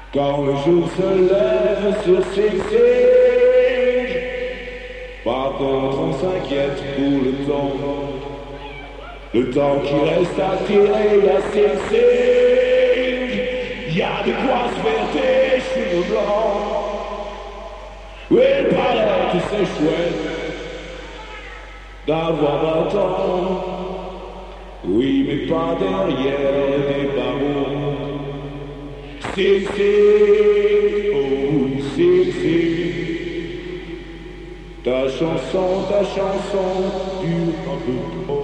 Quand le jour se lève sur ses signes, par contre on s'inquiète pour le temps qui reste à tirer la Sing y a de quoi se faire des cheveux blancs. Oui, il paraît que c'est chouette d'avoir 20 ans. Oui, mais pas derrière des barreaux. Sing, oh oui, sing. Ta chanson dure un peu trop.